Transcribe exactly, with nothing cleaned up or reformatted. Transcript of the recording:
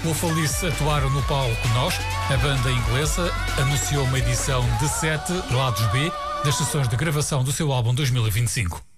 Wolf Alice atuaram no palco Nós. A banda inglesa anunciou uma edição de sete lados B das sessões de gravação do seu álbum dois mil e vinte e cinco.